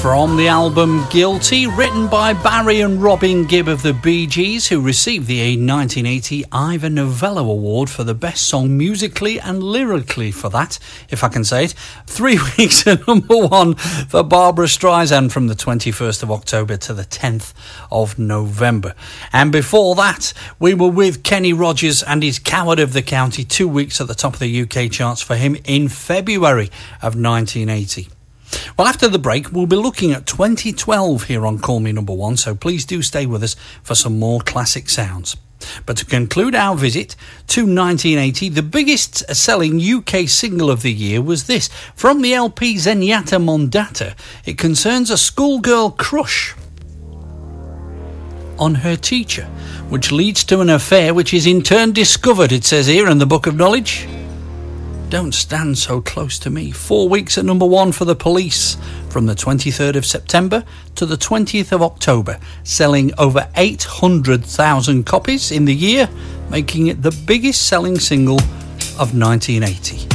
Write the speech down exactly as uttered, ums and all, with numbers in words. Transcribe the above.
From the album Guilty, written by Barry and Robin Gibb of the Bee Gees, who received the nineteen eighty Ivor Novello Award for the best song musically and lyrically for that, if I can say it. Three weeks at number one for Barbra Streisand from the twenty-first of October to the tenth of November. And before that, we were with Kenny Rogers and his Coward of the County, two weeks at the top of the U K charts for him in February of nineteen eighty. Well, after the break, we'll be looking at twenty twelve here on Call Me Number One, so please do stay with us for some more classic sounds. But to conclude our visit to nineteen eighty, the biggest selling U K single of the year was this, from the L P Zenyatta Mondata. It concerns a schoolgirl crush on her teacher, which leads to an affair which is in turn discovered, it says here in the Book of Knowledge. Don't Stand So Close to Me. Four weeks at number one for The Police from the twenty-third of September to the twentieth of October, selling over eight hundred thousand copies in the year, making it the biggest selling single of nineteen eighty.